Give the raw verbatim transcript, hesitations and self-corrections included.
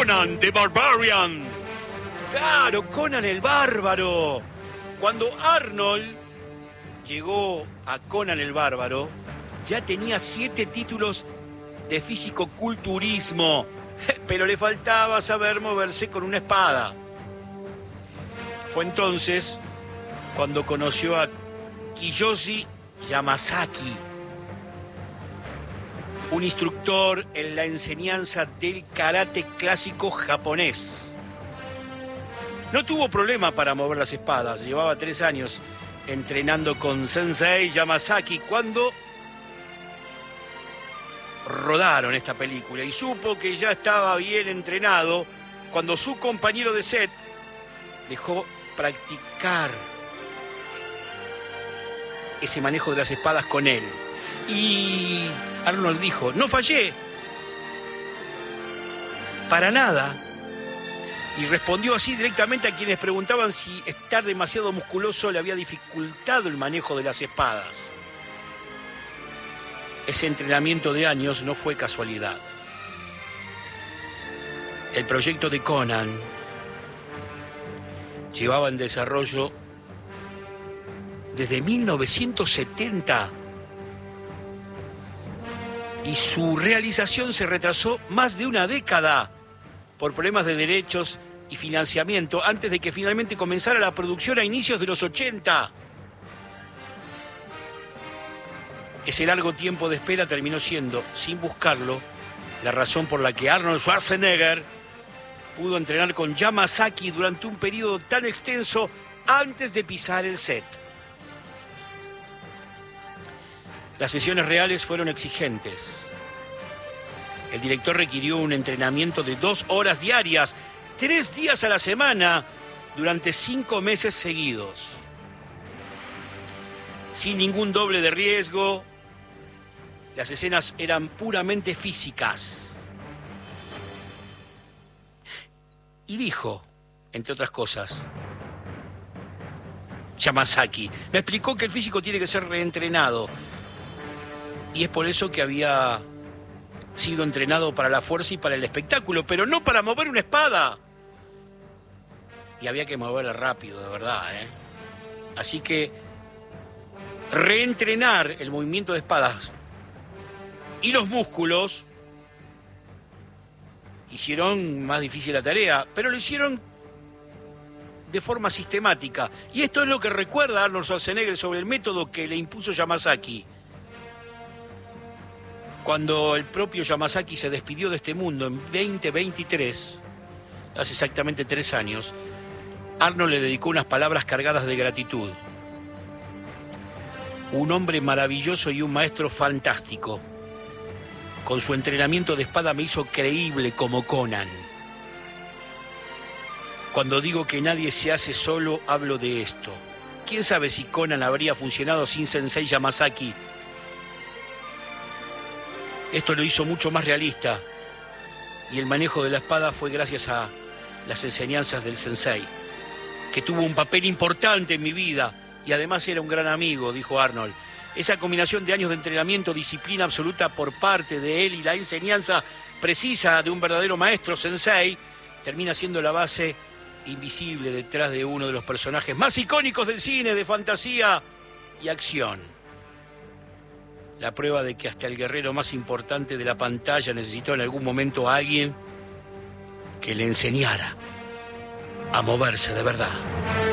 Conan the Barbarian. Claro, Conan el Bárbaro. Cuando Arnold llegó a Conan el Bárbaro, ya tenía siete títulos de fisicoculturismo, pero le faltaba saber moverse con una espada. Fue entonces cuando conoció a Kiyoshi Yamasaki, un instructor en la enseñanza del karate clásico japonés. No tuvo problema para mover las espadas, llevaba tres años entrenando con Sensei Yamasaki cuando rodaron esta película y supo que ya estaba bien entrenado cuando su compañero de set dejó practicar ese manejo de las espadas con él. Y Arnold dijo, no fallé, para nada. Y respondió así directamente a quienes preguntaban si estar demasiado musculoso le había dificultado el manejo de las espadas. Ese entrenamiento de años no fue casualidad. El proyecto de Conan llevaba en desarrollo desde mil novecientos setenta y su realización se retrasó más de una década por problemas de derechos y financiamiento antes de que finalmente comenzara la producción a inicios de los ochenta. Ese largo tiempo de espera terminó siendo, sin buscarlo, la razón por la que Arnold Schwarzenegger pudo entrenar con Yamasaki durante un periodo tan extenso antes de pisar el set. Las sesiones reales fueron exigentes. El director requirió un entrenamiento de dos horas diarias, tres días a la semana, durante cinco meses seguidos. Sin ningún doble de riesgo, las escenas eran puramente físicas. Y dijo, entre otras cosas, Yamasaki, me explicó que el físico tiene que ser reentrenado. Y es por eso que había sido entrenado para la fuerza y para el espectáculo, pero no para mover una espada. Y había que moverla rápido, de verdad, ¿eh? Así que reentrenar el movimiento de espadas y los músculos hicieron más difícil la tarea, pero lo hicieron de forma sistemática. Y esto es lo que recuerda Arnold Schwarzenegger sobre el método que le impuso Yamasaki. Cuando el propio Yamasaki se despidió de este mundo en veinte veintitrés, hace exactamente tres años, Arnold le dedicó unas palabras cargadas de gratitud. Un hombre maravilloso y un maestro fantástico. Con su entrenamiento de espada me hizo creíble como Conan. Cuando digo que nadie se hace solo, hablo de esto. ¿Quién sabe si Conan habría funcionado sin Sensei Yamasaki? Esto lo hizo mucho más realista y el manejo de la espada fue gracias a las enseñanzas del Sensei, que tuvo un papel importante en mi vida y además era un gran amigo, dijo Arnold. Esa combinación de años de entrenamiento, disciplina absoluta por parte de él y la enseñanza precisa de un verdadero maestro Sensei termina siendo la base invisible detrás de uno de los personajes más icónicos del cine, de fantasía y acción. La prueba de que hasta el guerrero más importante de la pantalla necesitó en algún momento a alguien que le enseñara a moverse de verdad.